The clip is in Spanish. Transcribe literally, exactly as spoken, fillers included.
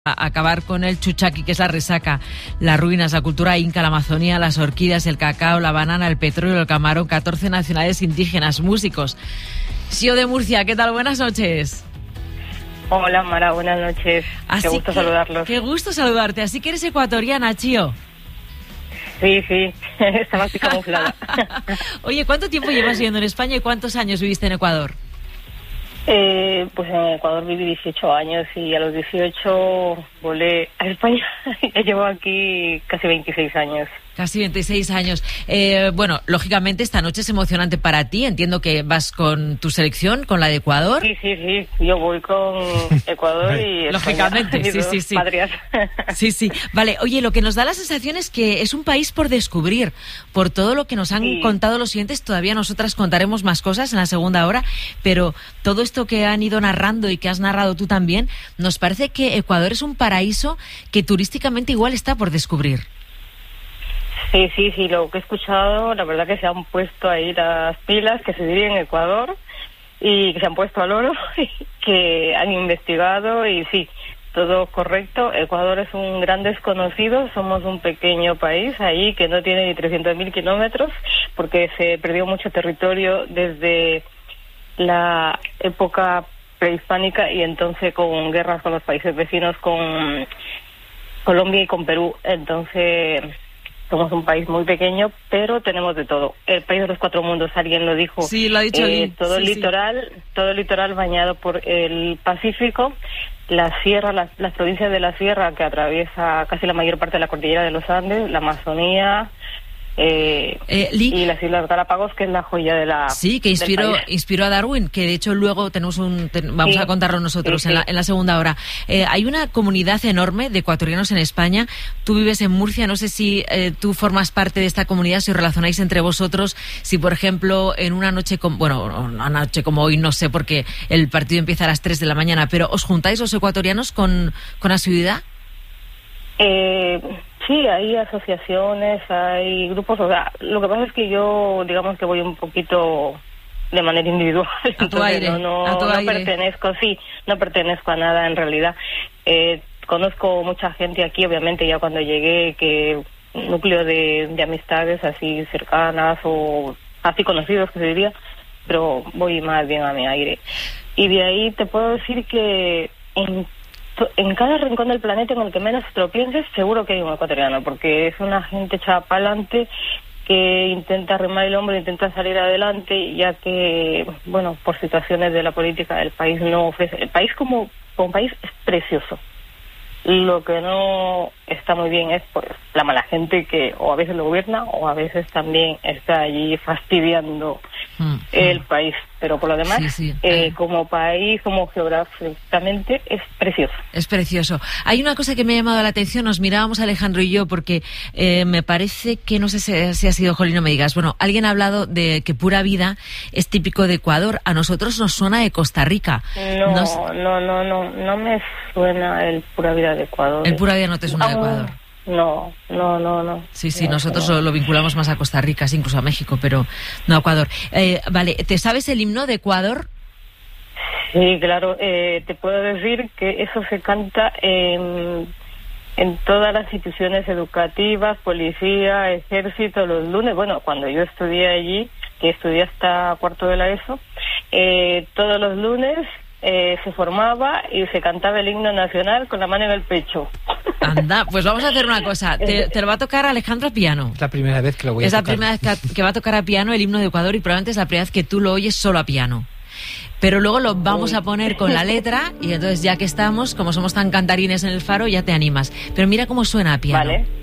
A acabar con el chuchaqui, que es la resaca, las ruinas, la cultura inca, la Amazonía, las orquídeas, el cacao, la banana, el petróleo, el camarón, catorce nacionalidades indígenas, músicos. Xio de Murcia, ¿qué tal? Buenas noches. Hola, Mara, buenas noches. Así qué gusto que, saludarlos. Qué gusto saludarte. Así que eres ecuatoriana, Xio. Sí, sí, estaba así camuflada. Oye, ¿cuánto tiempo llevas viviendo en España y cuántos años viviste en Ecuador? Eh, pues en Ecuador viví dieciocho años y a los dieciocho volé a España. Ya llevo aquí casi veintiséis años. Casi veintiséis años. Eh, bueno, lógicamente esta noche es emocionante para ti. Entiendo que vas con tu selección, con la de Ecuador. Sí, sí, sí. Yo voy con Ecuador y España. Lógicamente, sí, sí, sí. Patrias. Sí, sí. Vale, oye, lo que nos da la sensación es que es un país por descubrir. Por todo lo que nos han sí. contado los siguientes, todavía nosotras contaremos más cosas en la segunda hora, pero todo esto que han ido narrando y que has narrado tú también, nos parece que Ecuador es un paraíso que turísticamente igual está por descubrir. Sí, sí, sí, lo que he escuchado, la verdad que se han puesto ahí las pilas, que se diría en Ecuador, y que se han puesto al oro, que han investigado, y sí, todo correcto. Ecuador es un gran desconocido, somos un pequeño país ahí que no tiene ni trescientos mil kilómetros, porque se perdió mucho territorio desde la época prehispánica y entonces con guerras con los países vecinos, con Colombia y con Perú, entonces... Somos un país muy pequeño, pero tenemos de todo. El país de los cuatro mundos, alguien lo dijo. Sí, lo ha dicho eh, todo sí, el litoral, sí. todo el litoral bañado por el Pacífico, la sierra, las, las provincias de la sierra que atraviesa casi la mayor parte de la cordillera de los Andes, la Amazonía. Eh, eh, Lee, y las Islas Galápagos, que es la joya de la sí, que inspiró inspiró a Darwin, que de hecho luego tenemos un ten, vamos sí, a contarlo nosotros sí, en, la, en la segunda hora. Eh, hay una comunidad enorme de ecuatorianos en España. Tú vives en Murcia, no sé si eh, tú formas parte de esta comunidad, si os relacionáis entre vosotros, si por ejemplo en una noche como, bueno, una noche como hoy no sé porque el partido empieza a las tres de la mañana, pero ¿os juntáis los ecuatorianos con, con asiduidad? Eh... Sí, hay asociaciones, hay grupos, o sea, lo que pasa es que yo, digamos que voy un poquito de manera individual, a tu aire, no, no, a tu no aire. pertenezco, sí, no pertenezco a nada en realidad. Eh, conozco mucha gente aquí, obviamente, ya cuando llegué, que núcleo de, de amistades así cercanas o así conocidos, que se diría, pero voy más bien a mi aire. Y de ahí te puedo decir que en en cada rincón del planeta en el que menos te lo pienses, seguro que hay un ecuatoriano, porque es una gente echada para adelante que intenta remar el hombro, intenta salir adelante, ya que, bueno, por situaciones de la política del país no ofrece. El país como, como país es precioso. Lo que no está muy bien es pues la mala gente que o a veces lo gobierna o a veces también está allí fastidiando mm, el mm. país, pero por lo demás sí, sí. Eh, como país, como geográficamente es precioso. Es precioso. Hay una cosa que me ha llamado la atención, nos mirábamos Alejandro y yo porque eh, me parece que no sé si, si ha sido Jolín, no me digas, bueno, alguien ha hablado de que Pura Vida es típico de Ecuador, a nosotros nos suena de Costa Rica. No, nos... no, no, no, no me suena el Pura Vida de Ecuador. El Pura Vida no te suena de Ecuador. No, no, no, no. Sí, sí, no, nosotros no. lo vinculamos más a Costa Rica, sí, incluso a México, pero no a Ecuador. Eh, vale, ¿te sabes el himno de Ecuador? Sí, claro, eh, te puedo decir que eso se canta en, en todas las instituciones educativas, policía, ejército, los lunes. Bueno, cuando yo estudié allí, que estudié hasta cuarto de la ESO, eh, todos los lunes eh, se formaba y se cantaba el himno nacional con la mano en el pecho. Anda, pues vamos a hacer una cosa. Te, te lo va a tocar Alejandro a piano. Es la primera vez que lo voy a Es tocar. la primera vez que, que va a tocar a piano el himno de Ecuador y probablemente es la primera vez que tú lo oyes solo a piano. Pero luego lo vamos a poner con la letra y entonces ya que estamos, como somos tan cantarines en el Faro, ya te animas. Pero mira cómo suena a piano. Vale.